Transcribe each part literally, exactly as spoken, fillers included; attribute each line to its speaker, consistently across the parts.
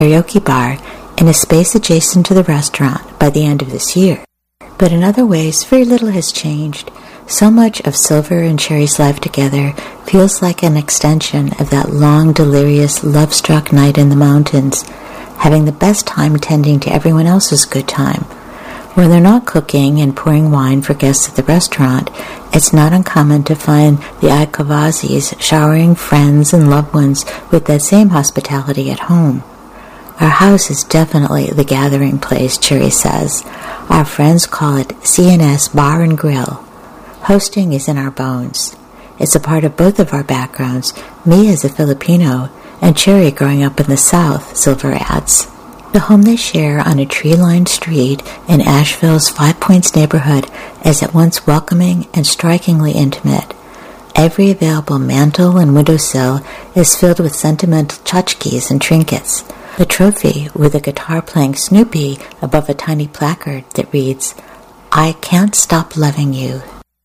Speaker 1: karaoke bar in a space adjacent to the restaurant by the end of this year. But in other ways, very little has changed. So much of Silver and Cherry's life together feels like an extension of that long, delirious, love-struck night in the mountains, having the best time tending to everyone else's good time. When they're not cooking and pouring wine for guests at the restaurant, it's not uncommon to find the Aikavazis showering friends and loved ones with that same hospitality at home. Our house is definitely the gathering place, Cherry says. Our friends call it C N S Bar and Grill. Hosting is in our bones. It's a part of both of our backgrounds, me as a Filipino and Cherry growing up in the South, Silver adds. The home they share on a tree-lined street in Asheville's Five Points neighborhood is at once welcoming and strikingly intimate. Every available mantel and windowsill is filled with sentimental tchotchkes and trinkets. The trophy with a guitar-playing Snoopy above a tiny placard that reads, "I can't stop loving you."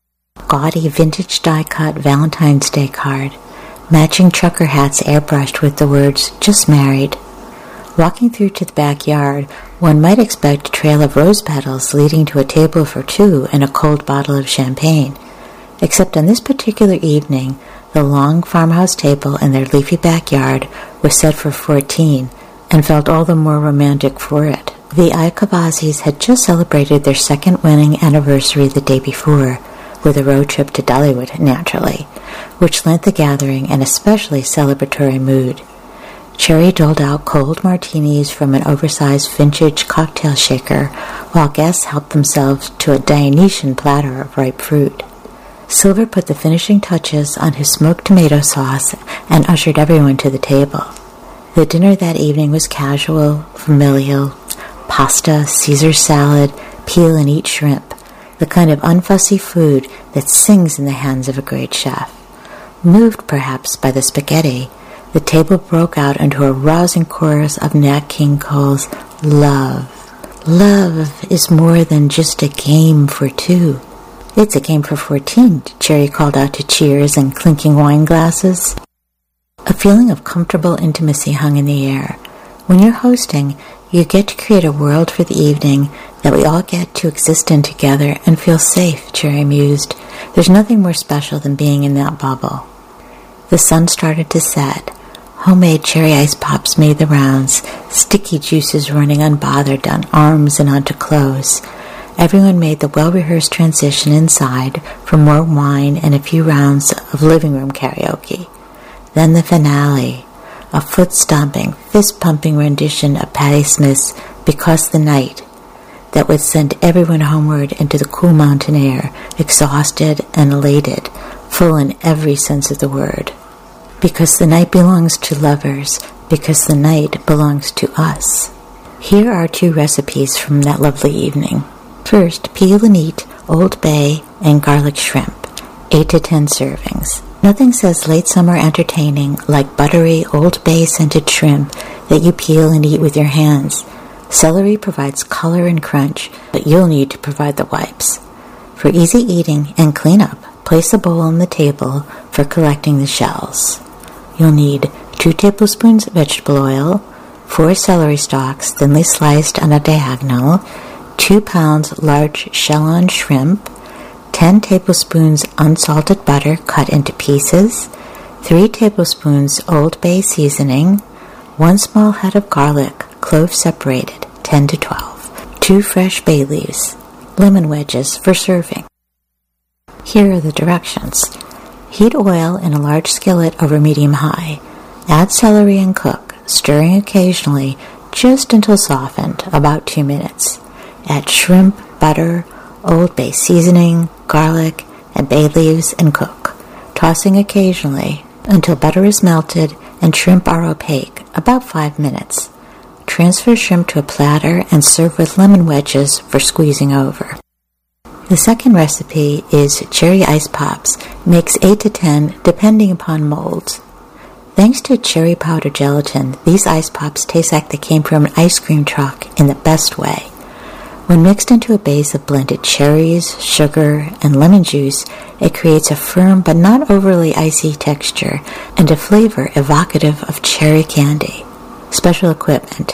Speaker 1: Gaudy vintage die-cut Valentine's Day card. Matching trucker hats airbrushed with the words, "Just married." Walking through to the backyard, one might expect a trail of rose petals leading to a table for two and a cold bottle of champagne. Except on this particular evening, the long farmhouse table in their leafy backyard was set for fourteen, and felt all the more romantic for it. The Aikavazis had just celebrated their second wedding anniversary the day before, with a road trip to Dollywood, naturally, which lent the gathering an especially celebratory mood. Cherry doled out cold martinis from an oversized vintage cocktail shaker, while guests helped themselves to a Dionysian platter of ripe fruit. Silver put the finishing touches on his smoked tomato sauce and ushered everyone to the table. The dinner that evening was casual, familial, pasta, Caesar salad, peel and eat shrimp, the kind of unfussy food that sings in the hands of a great chef. Moved, perhaps, by the spaghetti, the table broke out into a rousing chorus of Nat King Cole's Love. Love is more than just a game for two. It's a game for fourteen, Cherry called out to cheers and clinking wine glasses. A feeling of comfortable intimacy hung in the air. When you're hosting, you get to create a world for the evening that we all get to exist in together and feel safe, Cherry mused. There's nothing more special than being in that bubble. The sun started to set. Homemade cherry ice pops made the rounds, sticky juices running unbothered on arms and onto clothes. Everyone made the well-rehearsed transition inside for more wine and a few rounds of living room karaoke. Then the finale, a foot-stomping, fist-pumping rendition of Patti Smith's Because the Night that would send everyone homeward into the cool mountain air, exhausted and elated, full in every sense of the word. Because the night belongs to lovers, because the night belongs to us. Here are two recipes from that lovely evening. First, peel and eat Old Bay and garlic shrimp, eight to ten servings. Nothing says late summer entertaining like buttery Old Bay scented shrimp that you peel and eat with your hands. Celery provides color and crunch, but you'll need to provide the wipes. For easy eating and cleanup, place a bowl on the table for collecting the shells. You'll need two tablespoons of vegetable oil, four celery stalks thinly sliced on a diagonal, two pounds large shell-on shrimp, ten tablespoons unsalted butter cut into pieces, three tablespoons Old Bay seasoning, one small head of garlic, cloves separated, ten to twelve, two fresh bay leaves, lemon wedges for serving. Here are the directions. Heat oil in a large skillet over medium-high. Add celery and cook, stirring occasionally just until softened, about two minutes. Add shrimp, butter, Old Bay seasoning, garlic, and bay leaves and cook, tossing occasionally until butter is melted and shrimp are opaque, about five minutes. Transfer shrimp to a platter and serve with lemon wedges for squeezing over. The second recipe is cherry ice pops, makes eight to ten depending upon molds. Thanks to cherry powder gelatin, these ice pops taste like they came from an ice cream truck in the best way. When mixed into a base of blended cherries, sugar, and lemon juice, it creates a firm but not overly icy texture and a flavor evocative of cherry candy. special equipment,